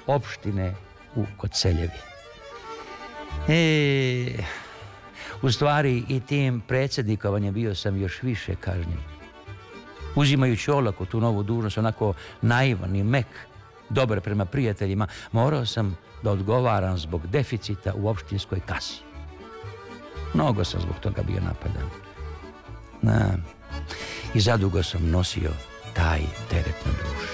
opštine u Koceljevi. U stvari i tim predsjednikovanjem bio sam još više kažnjen. Uzimajući olako tu novu dužnost, onako naivan i mek, dobar prema prijateljima, morao sam da odgovaram zbog deficita u opštinskoj kasi. Mnogo sam zbog toga bio napadan. I zadugo sam nosio taj teret na duši.